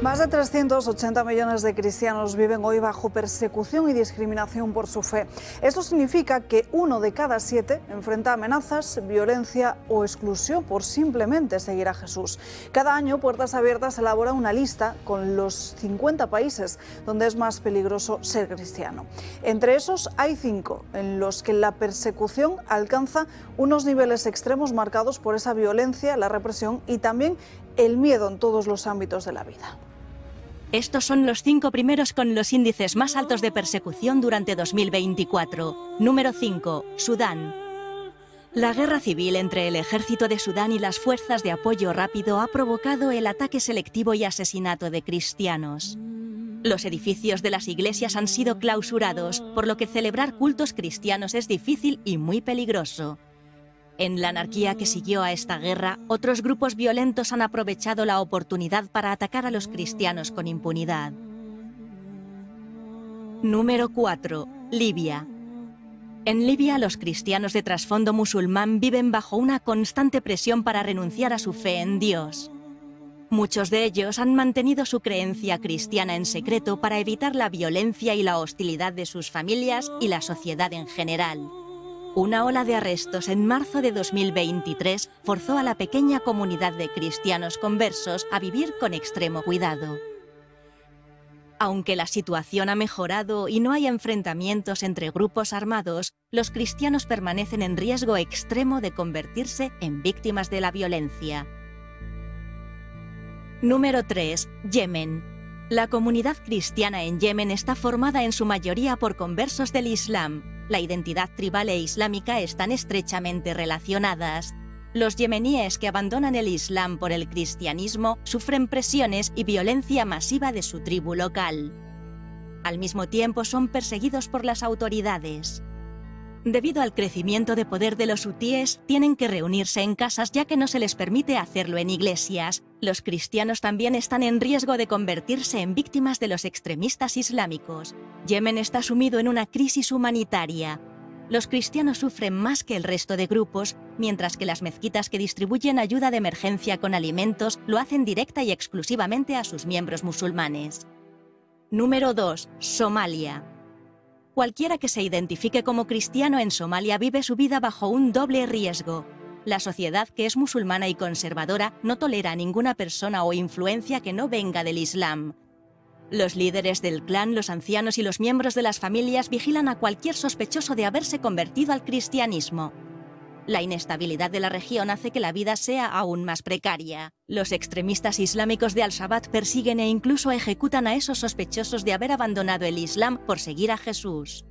Más de 380 millones de cristianos viven hoy bajo persecución y discriminación por su fe. Esto significa que 1 de cada 7 enfrenta amenazas, violencia o exclusión por simplemente seguir a Jesús. Cada año, Puertas Abiertas elabora una lista con los 50 países donde es más peligroso ser cristiano. Entre esos hay 5 en los que la persecución alcanza unos niveles extremos marcados por esa violencia, la represión y también el miedo en todos los ámbitos de la vida. Estos son los 5 primeros con los índices más altos de persecución durante 2024. Número 5. Sudán. La guerra civil entre el ejército de Sudán y las fuerzas de apoyo rápido ha provocado el ataque selectivo y asesinato de cristianos. Los edificios de las iglesias han sido clausurados, por lo que celebrar cultos cristianos es difícil y muy peligroso. En la anarquía que siguió a esta guerra, otros grupos violentos han aprovechado la oportunidad para atacar a los cristianos con impunidad. Número 4. Libia. En Libia, los cristianos de trasfondo musulmán viven bajo una constante presión para renunciar a su fe en Dios. Muchos de ellos han mantenido su creencia cristiana en secreto para evitar la violencia y la hostilidad de sus familias y la sociedad en general. Una ola de arrestos en marzo de 2023 forzó a la pequeña comunidad de cristianos conversos a vivir con extremo cuidado. Aunque la situación ha mejorado y no hay enfrentamientos entre grupos armados, los cristianos permanecen en riesgo extremo de convertirse en víctimas de la violencia. Número 3. Yemen. La comunidad cristiana en Yemen está formada en su mayoría por conversos del Islam. La identidad tribal e islámica están estrechamente relacionadas. Los yemeníes que abandonan el Islam por el cristianismo sufren presiones y violencia masiva de su tribu local. Al mismo tiempo son perseguidos por las autoridades. Debido al crecimiento de poder de los hutíes, tienen que reunirse en casas ya que no se les permite hacerlo en iglesias. Los cristianos también están en riesgo de convertirse en víctimas de los extremistas islámicos. Yemen está sumido en una crisis humanitaria. Los cristianos sufren más que el resto de grupos, mientras que las mezquitas que distribuyen ayuda de emergencia con alimentos lo hacen directa y exclusivamente a sus miembros musulmanes. Número 2. Somalia. Cualquiera que se identifique como cristiano en Somalia vive su vida bajo un doble riesgo. La sociedad, que es musulmana y conservadora, no tolera a ninguna persona o influencia que no venga del Islam. Los líderes del clan, los ancianos y los miembros de las familias vigilan a cualquier sospechoso de haberse convertido al cristianismo. La inestabilidad de la región hace que la vida sea aún más precaria. Los extremistas islámicos de Al-Shabaab persiguen e incluso ejecutan a esos sospechosos de haber abandonado el Islam por seguir a Jesús.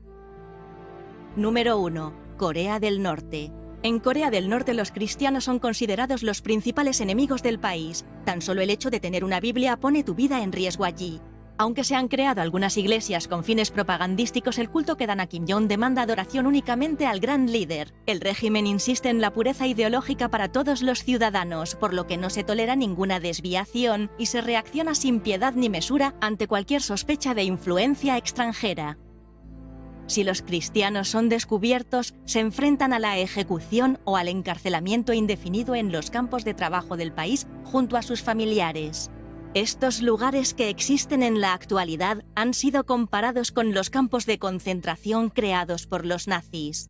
Número 1. Corea del Norte. En Corea del Norte los cristianos son considerados los principales enemigos del país. Tan solo el hecho de tener una Biblia pone tu vida en riesgo allí. Aunque se han creado algunas iglesias con fines propagandísticos, el culto que dan a Kim Jong demanda adoración únicamente al gran líder. El régimen insiste en la pureza ideológica para todos los ciudadanos, por lo que no se tolera ninguna desviación y se reacciona sin piedad ni mesura ante cualquier sospecha de influencia extranjera. Si los cristianos son descubiertos, se enfrentan a la ejecución o al encarcelamiento indefinido en los campos de trabajo del país junto a sus familiares. Estos lugares que existen en la actualidad han sido comparados con los campos de concentración creados por los nazis.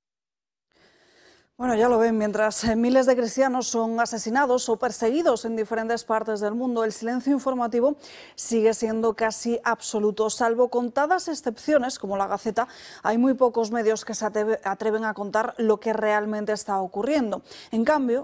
Bueno, ya lo ven, mientras miles de cristianos son asesinados o perseguidos en diferentes partes del mundo, el silencio informativo sigue siendo casi absoluto. Salvo contadas excepciones, como la Gaceta, hay muy pocos medios que se atreven a contar lo que realmente está ocurriendo. En cambio,